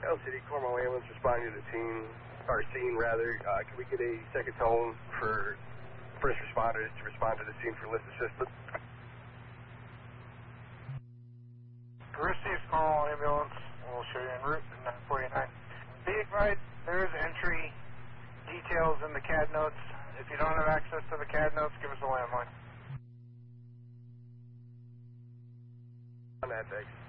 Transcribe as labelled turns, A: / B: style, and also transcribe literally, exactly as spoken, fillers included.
A: L C D Cornwall ambulance responding to the team, or scene rather. Uh, can we get a second tone for first responders to respond to the scene for lift assistance?
B: Received Cornwall ambulance. We'll show you en route in nine forty-nine. Be advised, there is entry details in the C A D notes. If you don't have access to the C A D notes, give us a landline.
A: On that, thanks.